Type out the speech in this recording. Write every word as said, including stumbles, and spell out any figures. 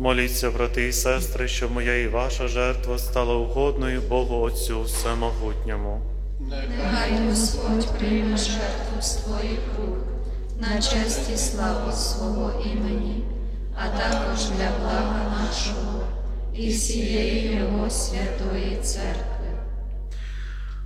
Моліться, брати і сестри, щоб моя і ваша жертва стала угодною Богу Отцю Всемогутньому. Нехай Господь прийме жертву з твоїх рук на честь і славу свого імені, а також для блага нашого і всієї Його святої церкви.